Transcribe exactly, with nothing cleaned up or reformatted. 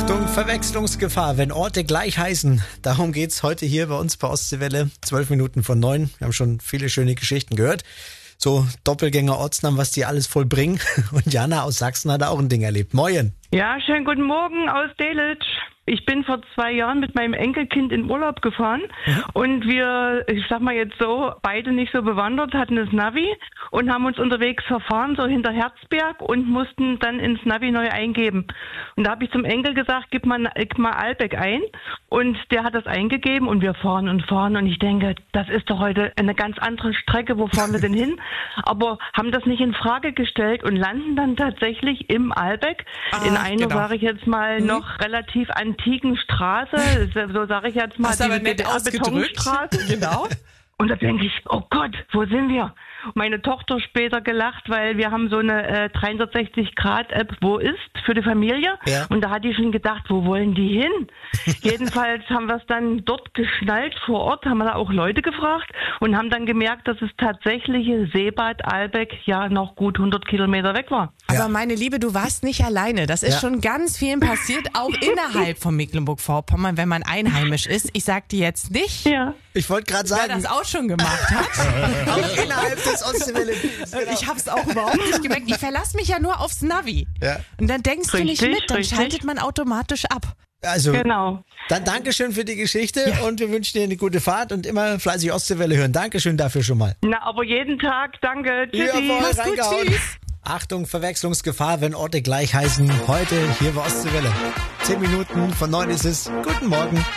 Achtung, Verwechslungsgefahr, wenn Orte gleich heißen. Darum geht's heute hier bei uns bei Ostseewelle. Zwölf Minuten von neun. Wir haben schon viele schöne Geschichten gehört. So Doppelgänger-Ortsnamen, was die alles vollbringen. Und Jana aus Sachsen hat auch ein Ding erlebt. Moin. Ja, schönen guten Morgen aus Delitzsch. Ich bin vor zwei Jahren mit meinem Enkelkind in Urlaub gefahren mhm. und wir, ich sag mal jetzt so, beide nicht so bewandert, hatten das Navi und haben uns unterwegs verfahren, so hinter Herzberg und mussten dann ins Navi neu eingeben. Und da habe ich zum Enkel gesagt, gib mal, gib mal Albeck ein und der hat das eingegeben und wir fahren und fahren und ich denke, das ist doch heute eine ganz andere Strecke, wo fahren wir denn hin? Aber haben das nicht in Frage gestellt und landen dann tatsächlich im Albeck, ah, in einer, genau. sage ich jetzt mal, mhm. noch relativ an antiken Straße, so sage ich jetzt mal, hast diese aber nett Betonstraße. Genau. Und da denke ich, oh Gott, wo sind wir? Meine Tochter später gelacht, weil wir haben so eine äh, dreihundertsechzig Grad App, wo ist, für die Familie. Ja. Und da hat die schon gedacht, wo wollen die hin? Jedenfalls haben wir es dann dort geschnallt vor Ort, haben wir da auch Leute gefragt und haben dann gemerkt, dass es tatsächliche Seebad Albeck ja noch gut hundert Kilometer weg war. Aber ja. meine Liebe, du warst nicht alleine. Das ist ja. schon ganz vielen passiert, auch innerhalb von Mecklenburg-Vorpommern, wenn man einheimisch ist. Ich sag dir jetzt nicht, ja. ich wollte gerade sagen, wer das auch schon gemacht hat. Auch innerhalb des Ostseewelle. Genau. Ich hab's auch überhaupt nicht gemerkt. Ich verlasse mich ja nur aufs Navi. Ja. Und dann denkst richtig, du nicht mit, dann richtig. schaltet man automatisch ab. Also, genau. Dann Dankeschön für die Geschichte ja. und wir wünschen dir eine gute Fahrt und immer fleißig Ostseewelle hören. Dankeschön dafür schon mal. Na, aber jeden Tag, danke. Tschüssi. Jawohl, Mach's gut, tschüss. Achtung, Verwechslungsgefahr, wenn Orte gleich heißen. Heute hier bei Ostseewelle. Zehn Minuten von neun ist es. Guten Morgen.